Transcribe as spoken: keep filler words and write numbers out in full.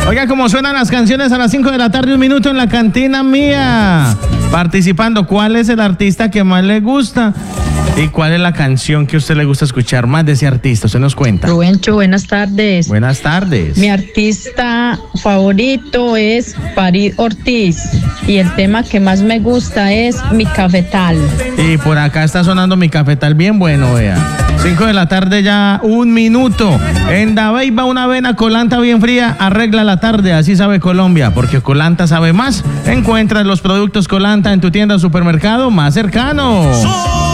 Oiga, cómo suenan las canciones a las cinco de la tarde, un minuto en la cantina mía. Participando, ¿cuál es el artista que más le gusta? ¿Y cuál es la canción que a usted le gusta escuchar más de ese artista? Usted nos cuenta. Rubencho, buenas tardes. Buenas tardes. Mi artista favorito es Farid Ortiz y el tema que más me gusta es Mi Cafetal. Y por acá está sonando Mi Cafetal bien bueno, vea. cinco de la tarde ya, un minuto. En Dabey va una avena Colanta bien fría, arregla la tarde, así sabe Colombia, porque Colanta sabe más. Encuentra los productos Colanta en tu tienda o supermercado más cercano.